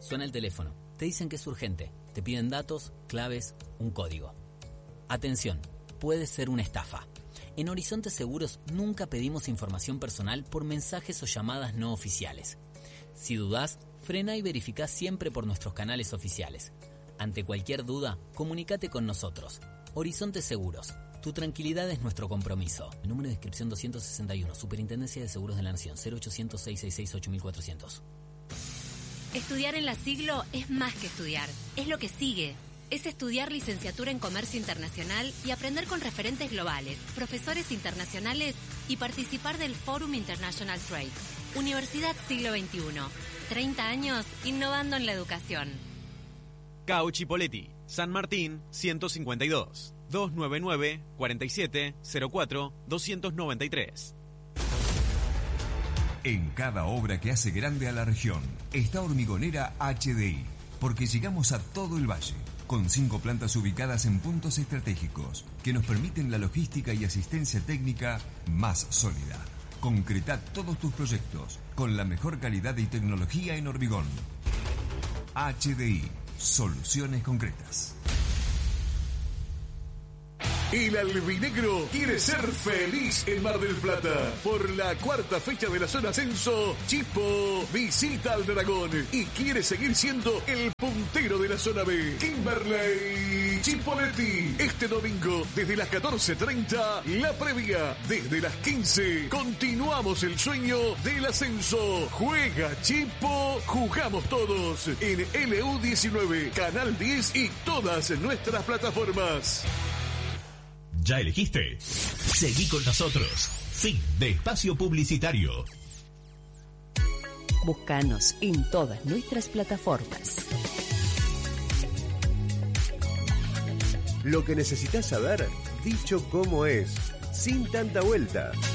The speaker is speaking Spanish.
Suena el teléfono. Te dicen que es urgente. Te piden datos, claves, un código. Atención, puede ser una estafa. En Horizonte Seguros nunca pedimos información personal por mensajes o llamadas no oficiales. Si dudás, frena y verificá siempre por nuestros canales oficiales. Ante cualquier duda, comunícate con nosotros. Horizonte Seguros. Tu tranquilidad es nuestro compromiso. El número de inscripción 261, Superintendencia de Seguros de la Nación, 0800-666-8400. Estudiar en la Siglo es más que estudiar, es lo que sigue. Es estudiar licenciatura en Comercio Internacional y aprender con referentes globales, profesores internacionales y participar del Forum International Trade. Universidad Siglo XXI. 30 años innovando en la educación. Cao Chipoletti, San Martín, 152. 299-4704-293. En cada obra que hace grande a la región está Hormigonera HDI, porque llegamos a todo el valle, con 5 plantas ubicadas en puntos estratégicos que nos permiten la logística y asistencia técnica más sólida. Concreta todos tus proyectos con la mejor calidad y tecnología en hormigón. HDI, soluciones concretas. El albinegro quiere ser feliz en Mar del Plata. Por la 4ª fecha de la zona ascenso, Chipo visita al Dragón y quiere seguir siendo el puntero de la zona B. Kimberley Chipoletti. Este domingo, desde las 14:30, la previa. Desde las 15, continuamos el sueño del ascenso. Juega Chipo, jugamos todos. En LU19, Canal 10 y todas nuestras plataformas. ¿Ya elegiste? Seguí con nosotros. Fin de espacio publicitario. Búscanos en todas nuestras plataformas. Lo que necesitas saber, dicho como es, sin tanta vuelta.